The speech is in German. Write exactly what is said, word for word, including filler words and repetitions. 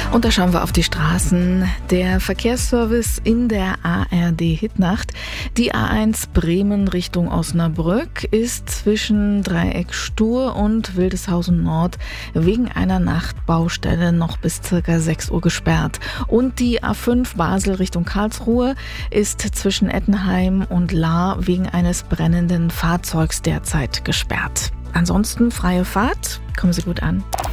Und da schauen wir auf die Straßen. Der Verkehrsservice in der A R D-Hitnacht. Die A eins Bremen Richtung Osnabrück ist zwischen Dreieck Stur und Wildeshausen Nord wegen einer Nachtbaustelle noch bis circa sechs Uhr gesperrt. Und die A fünf Basel Richtung Karlsruhe ist zwischen Ettenheim und Lahr wegen eines brennenden Fahrzeugs derzeit gesperrt. Ansonsten freie Fahrt. Kommen Sie gut an.